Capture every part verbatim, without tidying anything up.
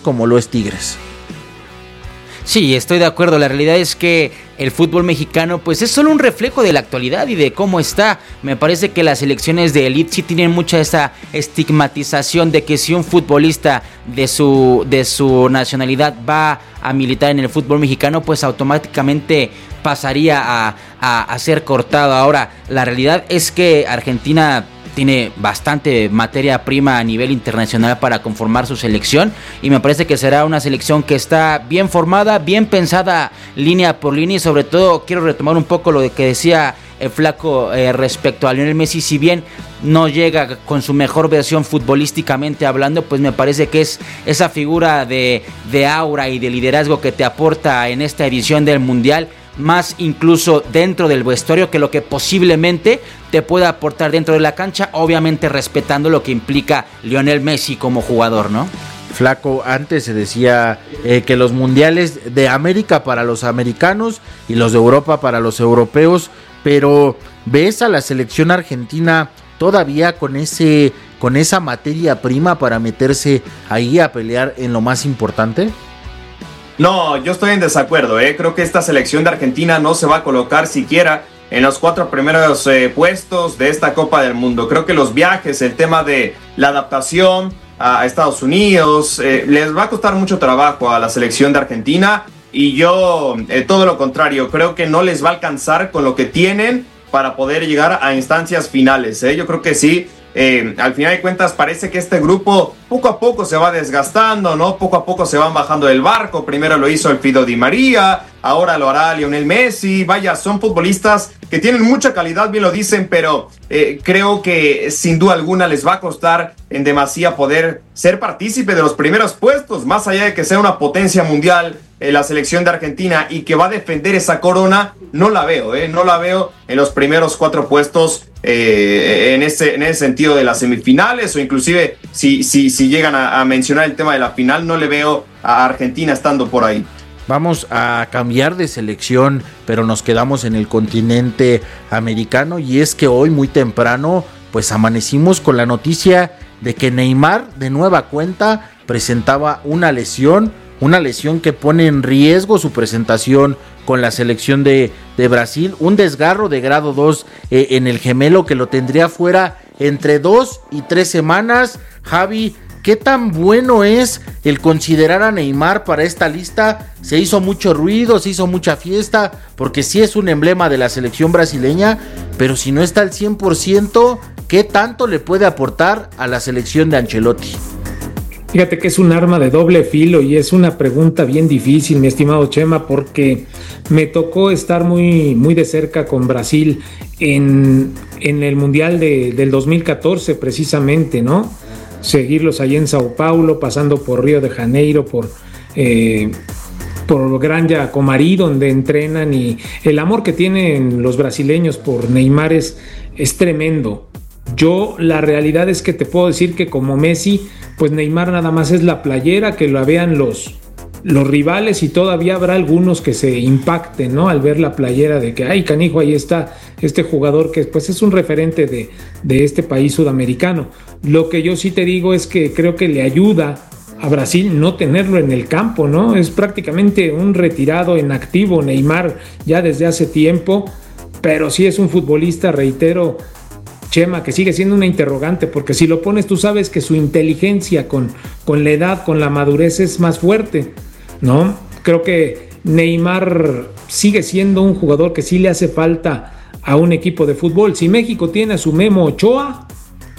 como lo es Tigres. Sí, estoy de acuerdo. La realidad es que el fútbol mexicano pues es solo un reflejo de la actualidad y de cómo está. Me parece que las selecciones de élite sí tienen mucha esa estigmatización de que si un futbolista de su, de su nacionalidad va a militar en el fútbol mexicano, pues automáticamente pasaría a, a, a ser cortado. Ahora, la realidad es que Argentina tiene bastante materia prima a nivel internacional para conformar su selección y me parece que será una selección que está bien formada, bien pensada línea por línea y sobre todo quiero retomar un poco lo que decía el Flaco eh, respecto a Lionel Messi. Si bien no llega con su mejor versión futbolísticamente hablando, pues me parece que es esa figura de, de aura y de liderazgo que te aporta en esta edición del Mundial, más incluso dentro del vestuario que lo que posiblemente te pueda aportar dentro de la cancha, obviamente respetando lo que implica Lionel Messi como jugador, ¿no? Flaco, antes se decía eh, que los mundiales de América para los americanos y los de Europa para los europeos, pero ¿ves a la selección argentina todavía con ese con esa materia prima para meterse ahí a pelear en lo más importante? No, yo estoy en desacuerdo, ¿eh? Creo que esta selección de Argentina no se va a colocar siquiera en los cuatro primeros eh, puestos de esta Copa del Mundo. Creo que los viajes, el tema de la adaptación a Estados Unidos, eh, les va a costar mucho trabajo a la selección de Argentina y yo, eh, todo lo contrario, creo que no les va a alcanzar con lo que tienen para poder llegar a instancias finales, ¿eh? Yo creo que sí. Eh, al final de cuentas parece que este grupo poco a poco se va desgastando, ¿no? Poco a poco se van bajando del barco. Primero lo hizo el Fido Di María, ahora lo hará Lionel Messi. Vaya, son futbolistas que tienen mucha calidad, bien lo dicen, pero eh, creo que sin duda alguna les va a costar en demasía poder ser partícipe de los primeros puestos, más allá de que sea una potencia mundial eh, la selección de Argentina y que va a defender esa corona. No la veo, ¿eh? No la veo en los primeros cuatro puestos eh, en, ese, en ese sentido de las semifinales o inclusive si, si, si llegan a, a mencionar el tema de la final, no le veo a Argentina estando por ahí. Vamos a cambiar de selección, pero nos quedamos en el continente americano y es que hoy muy temprano pues amanecimos con la noticia de que Neymar de nueva cuenta presentaba una lesión, una lesión que pone en riesgo su presentación con la selección de, de Brasil, un desgarro de grado dos eh, en el gemelo que lo tendría fuera entre dos y tres semanas. Javi, ¿qué tan bueno es el considerar a Neymar para esta lista? Se hizo mucho ruido, se hizo mucha fiesta, porque sí es un emblema de la selección brasileña, pero si no está al cien por ciento, ¿qué tanto le puede aportar a la selección de Ancelotti? Fíjate que es un arma de doble filo y es una pregunta bien difícil, mi estimado Chema, porque me tocó estar muy, muy de cerca con Brasil en, en el Mundial de, del dos mil catorce precisamente, ¿no? Seguirlos allí en Sao Paulo, pasando por Río de Janeiro, por, eh, por Granja Comari, donde entrenan, y el amor que tienen los brasileños por Neymar es, es tremendo. Yo la realidad es que te puedo decir que como Messi, pues Neymar nada más es la playera, que la vean los, los rivales y todavía habrá algunos que se impacten, ¿no? Al ver la playera de que, ay canijo, ahí está este jugador que pues es un referente de, de este país sudamericano. Lo que yo sí te digo es que creo que le ayuda a Brasil no tenerlo en el campo, ¿no? Es prácticamente un retirado en activo Neymar ya desde hace tiempo, pero sí es un futbolista, reitero, Chema, que sigue siendo una interrogante, porque si lo pones, tú sabes que su inteligencia con, con la edad, con la madurez es más fuerte, ¿no? Creo que Neymar sigue siendo un jugador que sí le hace falta a un equipo de fútbol. Si México tiene a su Memo Ochoa,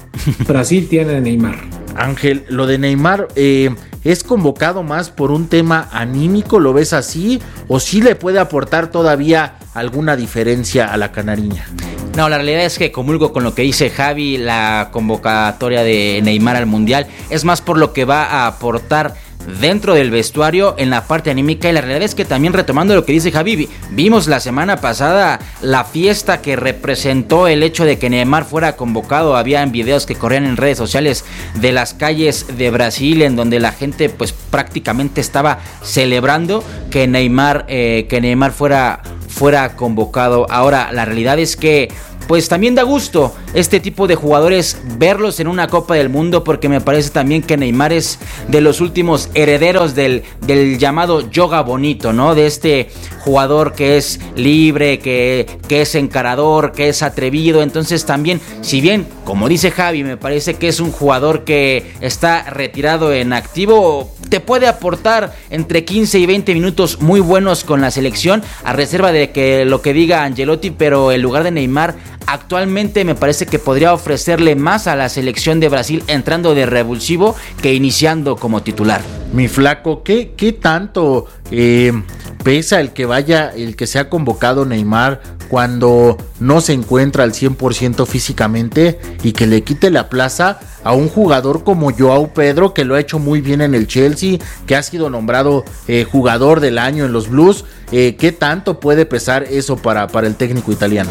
Brasil tiene a Neymar. Ángel, lo de Neymar eh, es convocado más por un tema anímico, ¿lo ves así? ¿O sí le puede aportar todavía alguna diferencia a la canariña? No, la realidad es que comulgo con lo que dice Javi. La convocatoria de Neymar al Mundial es más por lo que va a aportar dentro del vestuario en la parte anímica, y la realidad es que también, retomando lo que dice Javi, vimos la semana pasada la fiesta que representó el hecho de que Neymar fuera convocado. Habían videos que corrían en redes sociales de las calles de Brasil en donde la gente pues prácticamente estaba celebrando que Neymar eh, que Neymar fuera fuera convocado. Ahora, la realidad es que pues también da gusto este tipo de jugadores verlos en una Copa del Mundo, porque me parece también que Neymar es de los últimos herederos del, del llamado yoga bonito, ¿no? De este jugador que es libre, que, que es encarador, que es atrevido. Entonces también, si bien, como dice Javi, me parece que es un jugador que está retirado en activo, te puede aportar entre quince y veinte minutos muy buenos con la selección, a reserva de que lo que diga Ancelotti, pero en lugar de Neymar, actualmente me parece que podría ofrecerle más a la selección de Brasil entrando de revulsivo que iniciando como titular. Mi flaco, ¿qué, qué tanto eh, pesa el que vaya, el que sea convocado Neymar cuando no se encuentra al cien por ciento físicamente y que le quite la plaza a un jugador como Joao Pedro, que lo ha hecho muy bien en el Chelsea, que ha sido nombrado eh, jugador del año en los Blues? Eh, ¿Qué tanto puede pesar eso para, para el técnico italiano?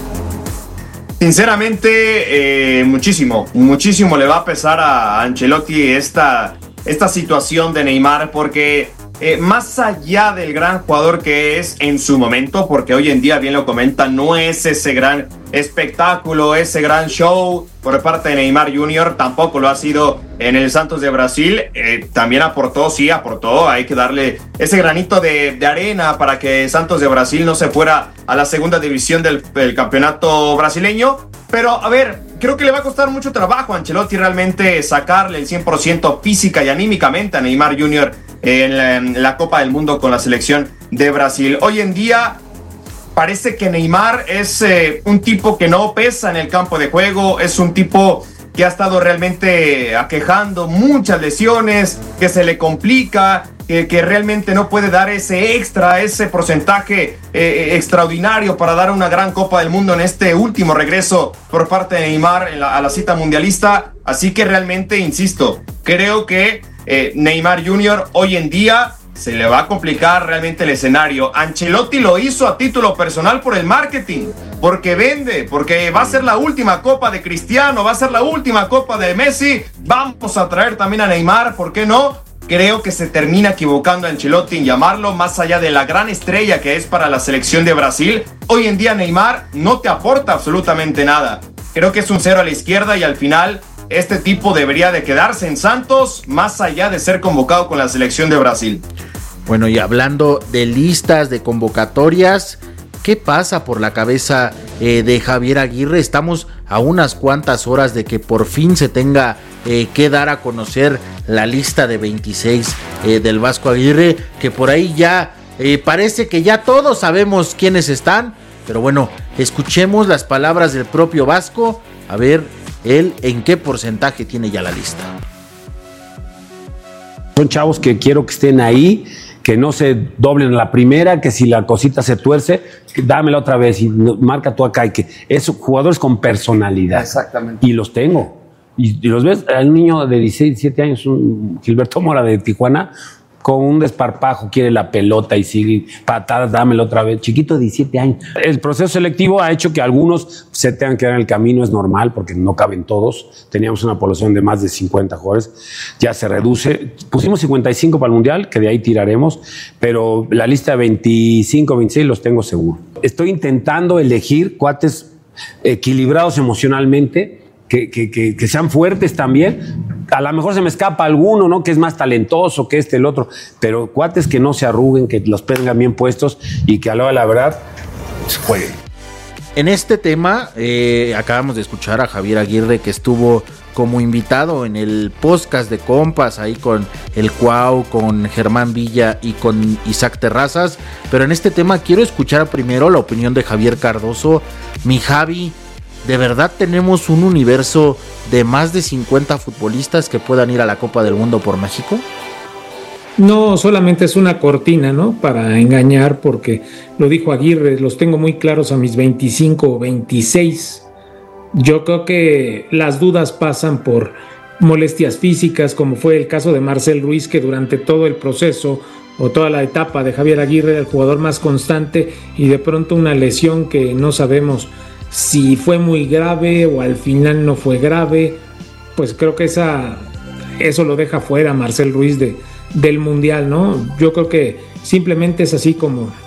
Sinceramente, eh, muchísimo, muchísimo le va a pesar a Ancelotti esta, esta situación de Neymar, porque eh, más allá del gran jugador que es en su momento, porque hoy en día, bien lo comenta, no es ese gran espectáculo, ese gran show por parte de Neymar junior, tampoco lo ha sido en el Santos de Brasil. Eh, también aportó, sí aportó, hay que darle ese granito de, de arena para que Santos de Brasil no se fuera a la segunda división del, del campeonato brasileño. Pero a ver, creo que le va a costar mucho trabajo a Ancelotti realmente sacarle el cien por ciento física y anímicamente a Neymar junior en la, en la Copa del Mundo con la selección de Brasil. Hoy en día parece que Neymar es eh, un tipo que no pesa en el campo de juego, es un tipo que ha estado realmente aquejando muchas lesiones, que se le complica, que, que realmente no puede dar ese extra, ese porcentaje eh, extraordinario para dar una gran Copa del Mundo en este último regreso por parte de Neymar en la, a la cita mundialista. Así que realmente, insisto, creo que eh, Neymar junior hoy en día se le va a complicar realmente el escenario. Ancelotti lo hizo a título personal por el marketing, porque vende, porque va a ser la última Copa de Cristiano, va a ser la última Copa de Messi, vamos a traer también a Neymar, ¿por qué no? Creo que se termina equivocando Ancelotti en llamarlo, más allá de la gran estrella que es para la selección de Brasil. Hoy en día Neymar no te aporta absolutamente nada. Creo que es un cero a la izquierda y al final este tipo debería de quedarse en Santos, más allá de ser convocado con la selección de Brasil. Bueno, y hablando de listas de convocatorias, ¿qué pasa por la cabeza eh, de Javier Aguirre? Estamos a unas cuantas horas de que por fin se tenga eh, que dar a conocer la lista de veintiséis eh, del Vasco Aguirre, que por ahí ya eh, parece que ya todos sabemos quiénes están, pero bueno, escuchemos las palabras del propio Vasco, a ver él en qué porcentaje tiene ya la lista. Son chavos que quiero que estén ahí, que no se doblen a la primera, que si la cosita se tuerce, dámela otra vez y marca tú acá. Y que es jugadores con personalidad. Exactamente. Y los tengo. Y, y los ves, hay un niño de dieciséis, diecisiete años, un Gilberto Mora de Tijuana, con un desparpajo, quiere la pelota y sigue patadas, dámelo otra vez. Chiquito de diecisiete años. El proceso selectivo ha hecho que algunos se tengan que dar en el camino, es normal, porque no caben todos. Teníamos una población de más de cincuenta jugadores, ya se reduce. Pusimos cincuenta y cinco para el Mundial, que de ahí tiraremos, pero la lista de veinticinco, veintiséis los tengo seguro. Estoy intentando elegir cuates equilibrados emocionalmente, que, que, que, que sean fuertes también. A lo mejor se me escapa alguno, ¿no? Que es más talentoso que este, el otro, pero cuates que no se arruguen, que los tengan bien puestos y que a la hora de la verdad jueguen. En este tema, eh, acabamos de escuchar a Javier Aguirre, que estuvo como invitado en el podcast de Compas, ahí con el Cuau, con Germán Villa y con Isaac Terrazas, pero en este tema quiero escuchar primero la opinión de Javier Cardoso. Mi Javi, ¿de verdad tenemos un universo de más de cincuenta futbolistas que puedan ir a la Copa del Mundo por México? No, solamente es una cortina, ¿no? Para engañar, porque lo dijo Aguirre, los tengo muy claros a mis veinticinco o veintiséis. Yo creo que las dudas pasan por molestias físicas, como fue el caso de Marcel Ruiz, que durante todo el proceso o toda la etapa de Javier Aguirre era el jugador más constante, y de pronto una lesión que no sabemos si fue muy grave o al final no fue grave. Pues creo que esa, eso lo deja fuera Marcel Ruiz de, del Mundial, ¿no? Yo creo que simplemente es así como,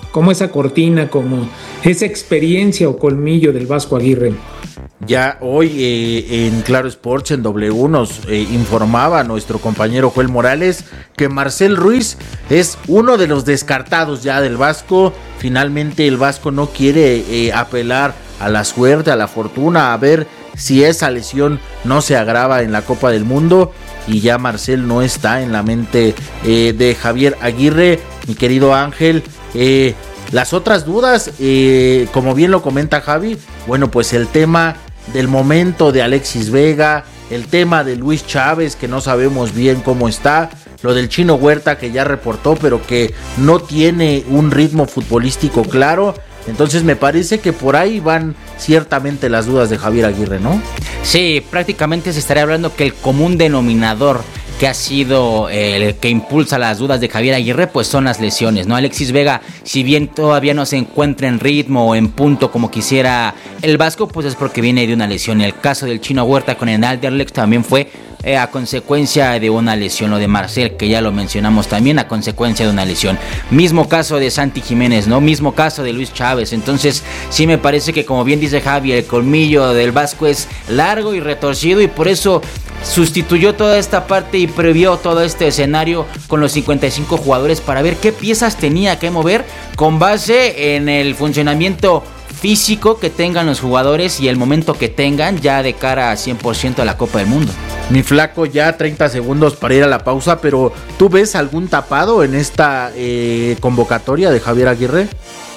como esa cortina, como esa experiencia o colmillo del Vasco Aguirre. Ya hoy eh, en Claro Sports, en W, nos eh, informaba nuestro compañero Joel Morales que Marcel Ruiz es uno de los descartados ya del Vasco. Finalmente el Vasco no quiere eh, apelar a la suerte, a la fortuna, a ver si esa lesión no se agrava en la Copa del Mundo, y ya Marcel no está en la mente eh, de Javier Aguirre. Mi querido Ángel, eh, las otras dudas, eh, como bien lo comenta Javi, bueno, pues el tema del momento de Alexis Vega, el tema de Luis Chávez, que no sabemos bien cómo está, lo del Chino Huerta, que ya reportó, pero que no tiene un ritmo futbolístico claro. Entonces me parece que por ahí van ciertamente las dudas de Javier Aguirre, ¿no? Sí, prácticamente se estaría hablando que el común denominador que ha sido el que impulsa las dudas de Javier Aguirre, pues son las lesiones, ¿no? Alexis Vega, si bien todavía no se encuentra en ritmo o en punto como quisiera el Vasco, pues es porque viene de una lesión. El caso del Chino Huerta con el Anderlecht también fue eh, a consecuencia de una lesión. Lo de Marcel, que ya lo mencionamos también, a consecuencia de una lesión. Mismo caso de Santi Jiménez, ¿no? Mismo caso de Luis Chávez. Entonces, sí me parece que, como bien dice Javi, el colmillo del Vasco es largo y retorcido, y por eso sustituyó toda esta parte y previó todo este escenario con los cincuenta y cinco jugadores para ver qué piezas tenía que mover con base en el funcionamiento físico que tengan los jugadores y el momento que tengan ya de cara a cien por ciento a la Copa del Mundo. Mi flaco, ya treinta segundos para ir a la pausa, pero ¿tú ves algún tapado en esta eh, convocatoria de Javier Aguirre?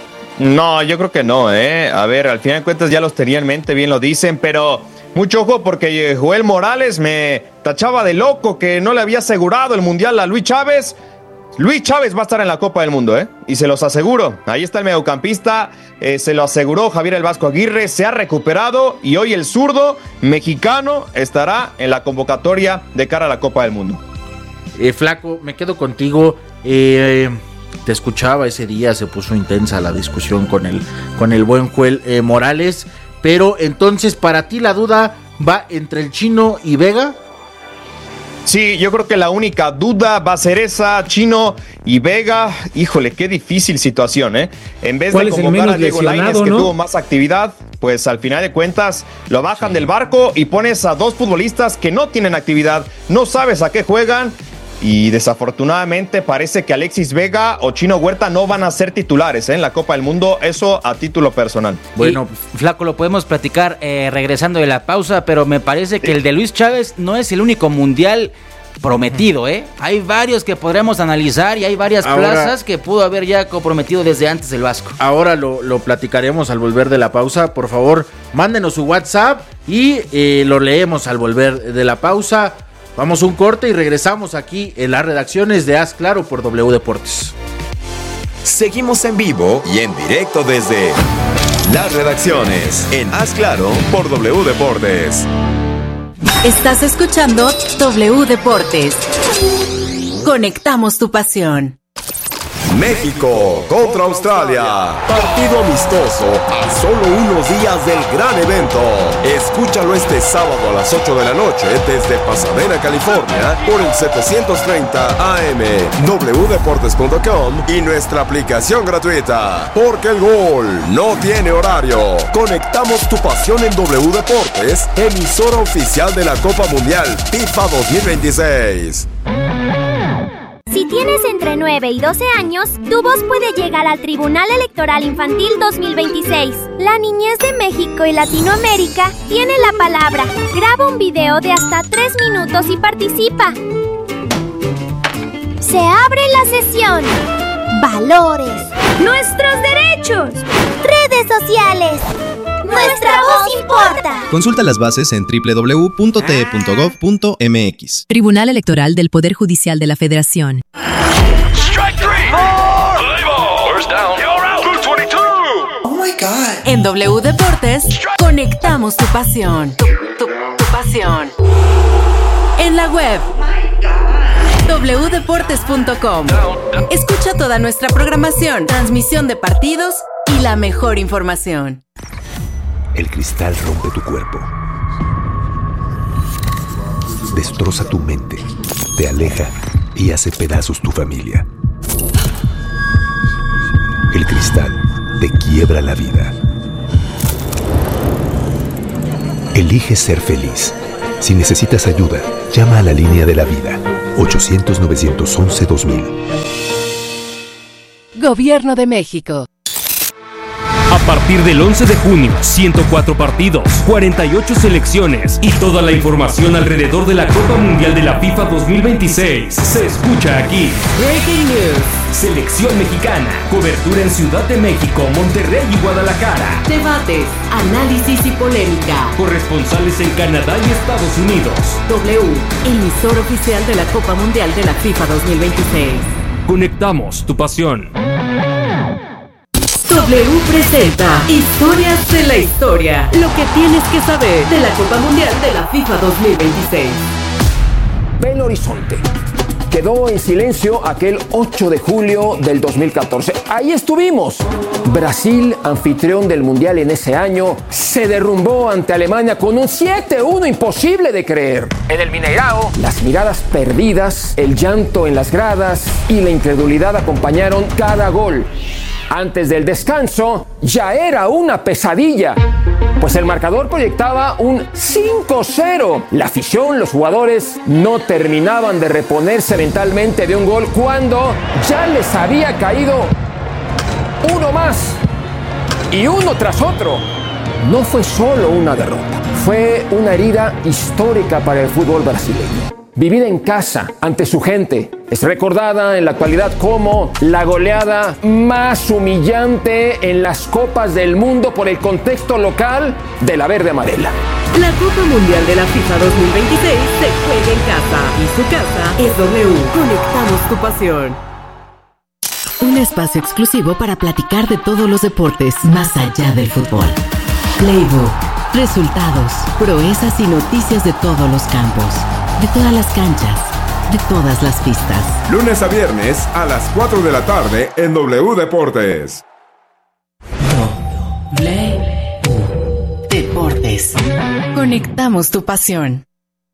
No, yo creo que no, ¿eh? A ver, al final de cuentas ya los tenía en mente, bien lo dicen, pero mucho ojo, porque Joel Morales me tachaba de loco que no le había asegurado el Mundial a Luis Chávez. Luis Chávez va a estar en la Copa del Mundo, ¿eh? Y se los aseguro. Ahí está el mediocampista, eh, se lo aseguró Javier el Vasco Aguirre, se ha recuperado y hoy el zurdo mexicano estará en la convocatoria de cara a la Copa del Mundo. Eh, flaco, me quedo contigo. Eh, te escuchaba ese día, se puso intensa la discusión con el, con el buen Joel eh, Morales. Pero entonces, para ti la duda va entre el Chino y Vega. Sí, yo creo que la única duda va a ser esa, Chino y Vega. Híjole, qué difícil situación, ¿eh? En vez de convocar a Diego Lainez, que ¿no? tuvo más actividad, pues al final de cuentas lo bajan sí. del barco y pones a dos futbolistas que no tienen actividad, no sabes a qué juegan. Y desafortunadamente parece que Alexis Vega o Chino Huerta no van a ser titulares ¿eh? en la Copa del Mundo, eso a título personal. Bueno, y, flaco, lo podemos platicar eh, regresando de la pausa, pero me parece que sí. el de Luis Chávez no es el único mundial prometido, ¿eh? Hay varios que podremos analizar y hay varias ahora, plazas que pudo haber ya comprometido desde antes el Vasco. Ahora lo, lo platicaremos al volver de la pausa. Por favor, mándenos su WhatsApp y eh, lo leemos al volver de la pausa. Vamos a un corte y regresamos aquí en las redacciones de Haz Claro por W Deportes. Seguimos en vivo y en directo desde las redacciones en Haz Claro por W Deportes. Estás escuchando W Deportes. Conectamos tu pasión. México contra Australia. Partido amistoso a solo unos días del gran evento. Escúchalo este sábado a las ocho de la noche desde Pasadena, California, por el setecientos treinta A M, w deportes punto com y nuestra aplicación gratuita. Porque el gol no tiene horario. Conectamos tu pasión en W Deportes, emisora oficial de la Copa Mundial FIFA dos mil veintiséis. Si tienes entre nueve y doce años, tu voz puede llegar al Tribunal Electoral Infantil dos mil veintiséis. La niñez de México y Latinoamérica tiene la palabra. Graba un video de hasta tres minutos y participa. Se abre la sesión. Valores. Nuestros derechos. Redes sociales. Nuestra voz importa. Consulta las bases en doble u doble u doble u punto t e punto gov punto m x. Tribunal Electoral del Poder Judicial de la Federación. Oh my God. En W Deportes, conectamos tu pasión. Tu, tu, tu pasión. En la web doble u deportes punto com. Escucha toda nuestra programación, transmisión de partidos y la mejor información. El cristal rompe tu cuerpo, destroza tu mente, te aleja y hace pedazos tu familia. El Cristal te quiebra la vida. Elige ser feliz. Si necesitas ayuda, llama a la línea de la vida. ochocientos, novecientos once, dos mil. Gobierno de México. A partir del once de junio, ciento cuatro partidos, cuarenta y ocho selecciones y toda la información alrededor de la Copa Mundial de la FIFA dos mil veintiséis se escucha aquí. Breaking News. Selección mexicana. Cobertura en Ciudad de México, Monterrey y Guadalajara. Debates, análisis y polémica. Corresponsales en Canadá y Estados Unidos. W, emisor oficial de la Copa Mundial de la FIFA dos mil veintiséis. Conectamos tu pasión. W presenta Historias de la Historia. Lo que tienes que saber de la Copa Mundial de la FIFA dos mil veintiséis. Belo Horizonte. Quedó en silencio aquel ocho de julio del dos mil catorce. Ahí estuvimos. Brasil, anfitrión del Mundial en ese año, se derrumbó ante Alemania con un siete uno imposible de creer. En el Mineirao, las miradas perdidas, el llanto en las gradas y la incredulidad acompañaron cada gol. Antes del descanso, ya era una pesadilla, pues el marcador proyectaba un cinco cero. La afición, los jugadores, no terminaban de reponerse mentalmente de un gol cuando ya les había caído uno más y uno tras otro. No fue solo una derrota, fue una herida histórica para el fútbol brasileño. Vivida en casa, ante su gente, es recordada en la actualidad como la goleada más humillante en las Copas del Mundo por el contexto local de la verde amarela. La Copa Mundial de la FIFA dos mil veintiséis se juega en casa y su casa es W. Conectamos tu pasión. Un espacio exclusivo para platicar de todos los deportes más allá del fútbol. Playbook, resultados, proezas y noticias de todos los campos. De todas las canchas, de todas las pistas. Lunes a viernes a las cuatro de la tarde en W Deportes. W Deportes. Conectamos tu pasión.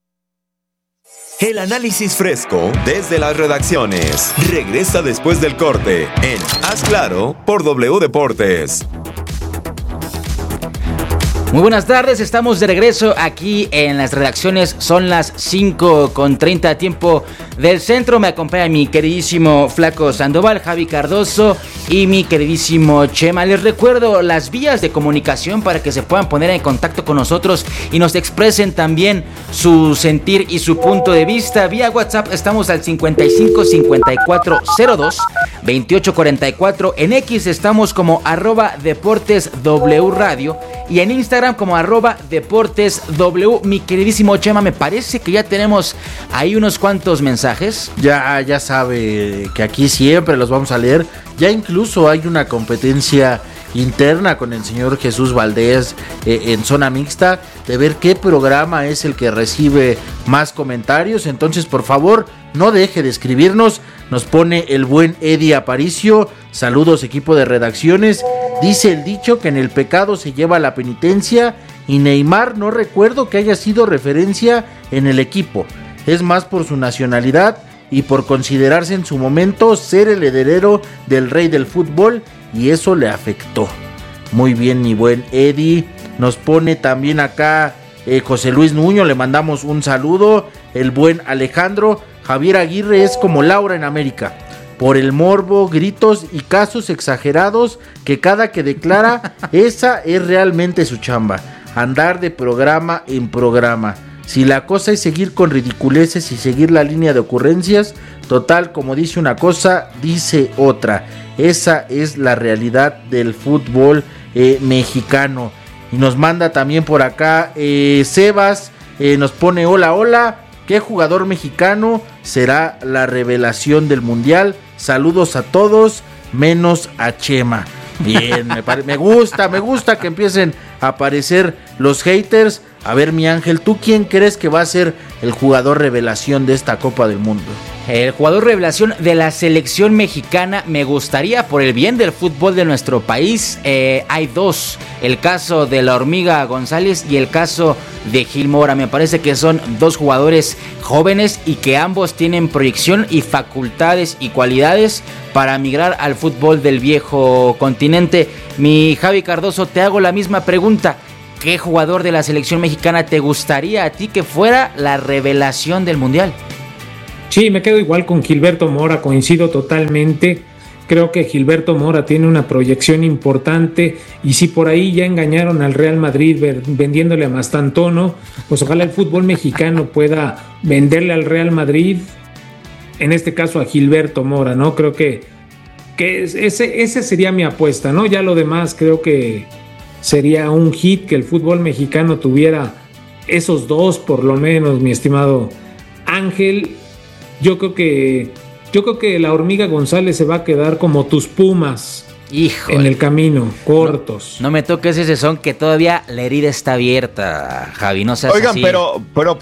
El análisis fresco desde las redacciones regresa después del corte en Haz Claro por W Deportes. Muy buenas tardes, estamos de regreso aquí en las redacciones, son las cinco con treinta tiempo del centro, me acompaña mi queridísimo Flaco Sandoval, Javi Cardoso y mi queridísimo Chema. Les recuerdo las vías de comunicación para que se puedan poner en contacto con nosotros y nos expresen también su sentir y su punto de vista. Vía WhatsApp estamos al cincuenta y cinco cincuenta y cuatro cero dos veintiocho cuarenta y cuatro, en X estamos como arroba Deportes W Radio y en Instagram como arroba Deportes W. Mi queridísimo Chema, me parece que ya tenemos ahí unos cuantos mensajes. Ya, ya sabe que aquí siempre los vamos a leer. Ya incluso hay una competencia interna con el señor Jesús Valdés eh, en zona mixta de ver qué programa es el que recibe más comentarios. Entonces, por favor, no deje de escribirnos. Nos pone el buen Eddie Aparicio. Saludos, equipo de redacciones. Dice el dicho que en el pecado se lleva la penitencia y Neymar no recuerdo que haya sido referencia en el equipo. Es más por su nacionalidad y por considerarse en su momento ser el heredero del rey del fútbol y eso le afectó. Muy bien, mi buen Eddie. Nos pone también acá eh, José Luis Nuño, le mandamos un saludo. El buen Alejandro. Javier Aguirre es como Laura en América, por el morbo, gritos y casos exagerados que cada que declara, esa es realmente su chamba, andar de programa en programa. Si la cosa es seguir con ridiculeces y seguir la línea de ocurrencias, total, como dice una cosa, dice otra. Esa es la realidad del fútbol eh, mexicano. Y nos manda también por acá eh, Sebas, eh, nos pone hola, hola. ¿Qué jugador mexicano será la revelación del mundial? Saludos a todos, menos a Chema. Bien, me, pare- me gusta, me gusta que empiecen a aparecer los haters. A ver, mi Ángel, ¿tú quién crees que va a ser el jugador revelación de esta Copa del Mundo? El jugador revelación de la selección mexicana, me gustaría, por el bien del fútbol de nuestro país, eh, hay dos. El caso de la Hormiga González y el caso de Gil Mora. Me parece que son dos jugadores jóvenes y que ambos tienen proyección y facultades y cualidades para migrar al fútbol del viejo continente. Mi Javi Cardoso, te hago la misma pregunta. ¿Qué jugador de la selección mexicana te gustaría a ti que fuera la revelación del Mundial? Sí, me quedo igual con Gilberto Mora, coincido totalmente. Creo que Gilberto Mora tiene una proyección importante y si por ahí ya engañaron al Real Madrid vendiéndole a Mastantuono, pues ojalá el fútbol mexicano pueda venderle al Real Madrid, en este caso a Gilberto Mora, ¿no? Creo que, que ese, ese sería mi apuesta, ¿no? Ya lo demás creo que sería un hit que el fútbol mexicano tuviera esos dos por lo menos, mi estimado Ángel. Yo creo que yo creo que la Hormiga González se va a quedar como tus Pumas. Híjole. En el camino, cortos. No, no me toques ese son que todavía la herida está abierta, Javi, no seas Oigan, así. pero pero